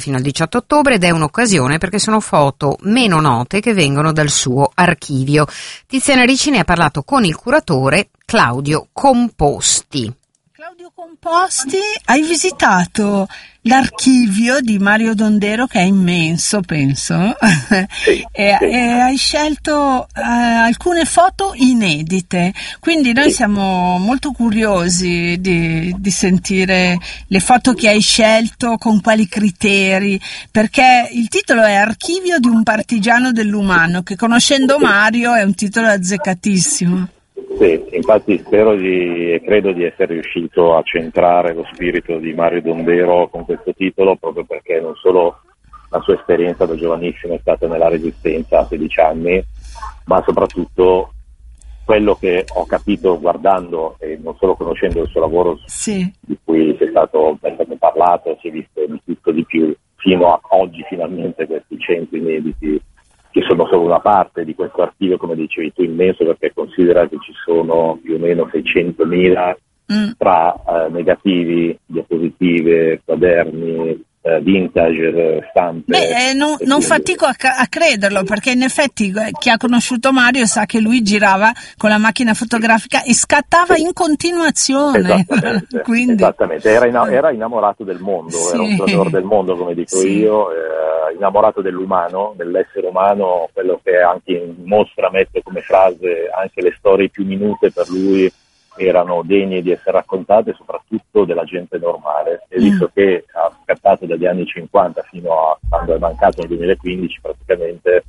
fino al 18 ottobre ed è un'occasione perché sono foto meno note che vengono dal suo archivio. Tiziana Ricci ne ha parlato con il curatore Claudio Composti. Claudio Composti, hai visitato l'archivio di Mario Dondero, che è immenso, penso, e hai scelto alcune foto inedite, quindi noi siamo molto curiosi di sentire le foto che hai scelto, con quali criteri, perché il titolo è Archivio di un partigiano dell'umano, che conoscendo Mario è un titolo azzeccatissimo. Sì, infatti spero e credo di essere riuscito a centrare lo spirito di Mario Dondero con questo titolo, proprio perché non solo la sua esperienza da giovanissimo è stata nella Resistenza a 16 anni, ma soprattutto quello che ho capito guardando e non solo conoscendo il suo lavoro, sì, di cui è stato parlato, si è visto di tutto di più, fino a oggi finalmente questi 100 inediti, che sono solo una parte di questo archivio, come dicevi tu, immenso, perché considera che ci sono più o meno 600.000 tra negativi, diapositive, quaderni, vintage, stampe. Non fatico a crederlo, perché in effetti chi ha conosciuto Mario sa che lui girava con la macchina fotografica e scattava in continuazione. Esattamente. Era innamorato del mondo, sì, era un creatore del mondo, come dico io, innamorato dell'umano, dell'essere umano, quello che anche in mostra mette come frase: anche le storie più minute per lui erano degne di essere raccontate, soprattutto della gente normale, e visto che ha scattato dagli anni 50 fino a quando è mancato nel 2015 praticamente,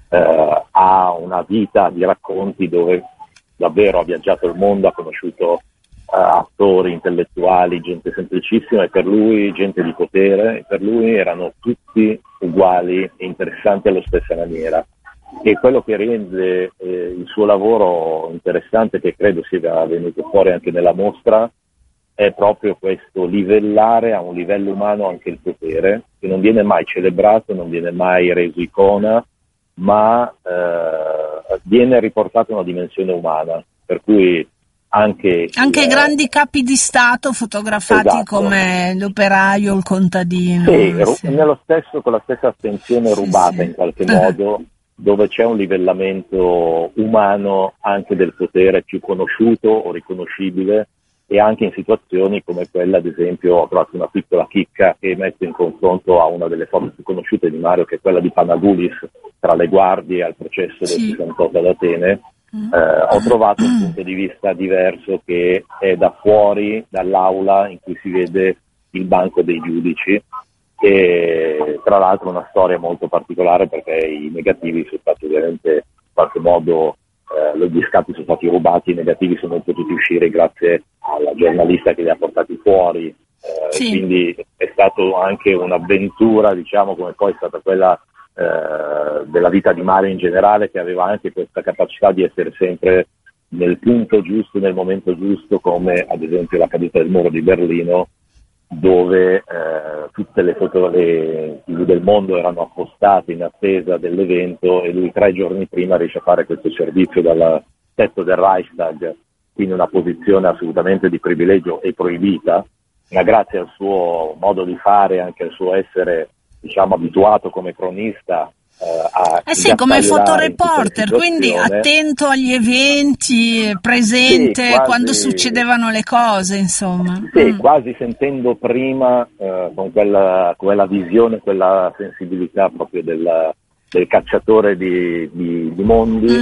ha una vita di racconti dove davvero ha viaggiato il mondo, ha conosciuto attori, intellettuali, gente semplicissima, e per lui gente di potere, e per lui erano tutti uguali e interessanti alla stessa maniera. E quello che rende il suo lavoro interessante, che credo sia venuto fuori anche nella mostra, è proprio questo livellare a un livello umano anche il potere, che non viene mai celebrato, non viene mai reso icona, ma viene riportato a una dimensione umana, per cui anche grandi capi di Stato fotografati, esatto, come l'operaio, il contadino. Sì. Con la stessa attenzione rubata, in qualche modo, dove c'è un livellamento umano anche del potere più conosciuto o riconoscibile, e anche in situazioni come quella, ad esempio, ho trovato una piccola chicca che metto in confronto a una delle foto più conosciute di Mario, che è quella di Panagulis tra le guardie al processo del 68 ad Atene. Ho trovato un punto di vista diverso, che è da fuori dall'aula in cui si vede il banco dei giudici, e tra l'altro una storia molto particolare, perché i negativi sono stati ovviamente in qualche modo, gli scatti sono stati rubati, i negativi sono potuti uscire grazie alla giornalista che li ha portati fuori, quindi è stato anche un'avventura, diciamo, come poi è stata quella della vita di Mario in generale, che aveva anche questa capacità di essere sempre nel punto giusto, nel momento giusto, come ad esempio la caduta del muro di Berlino, dove tutte le foto TV del mondo erano appostate in attesa dell'evento, e lui 3 giorni prima riesce a fare questo servizio dal tetto del Reichstag, quindi una posizione assolutamente di privilegio e proibita, ma grazie al suo modo di fare, anche al suo essere, diciamo, abituato come cronista come fotoreporter, quindi attento agli eventi, presente quando succedevano le cose, insomma. Sì, quasi sentendo prima, con quella visione, quella sensibilità proprio del cacciatore di mondi,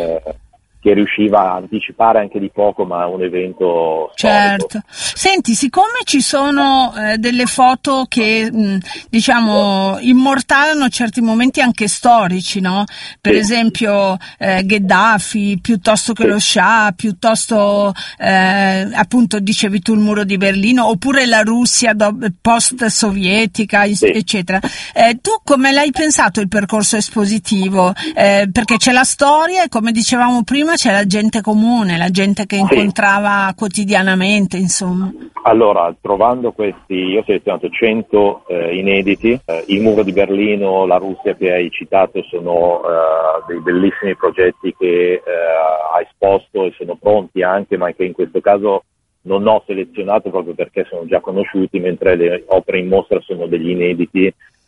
che riusciva a anticipare anche di poco, ma un evento storico. Certo. Senti, siccome ci sono delle foto che diciamo immortalano certi momenti anche storici, no? Per esempio Gheddafi, piuttosto che lo Shah, piuttosto appunto dicevi tu il muro di Berlino, oppure la Russia post-sovietica, eccetera. Tu come l'hai pensato il percorso espositivo? Perché c'è la storia e, come dicevamo prima, c'è la gente comune, la gente che incontrava quotidianamente, insomma. Allora, trovando questi, io ho selezionato 100 inediti. Il muro di Berlino, la Russia che hai citato, sono dei bellissimi progetti che ha esposto e sono pronti anche, ma che in questo caso non ho selezionato proprio perché sono già conosciuti, mentre le opere in mostra sono degli inediti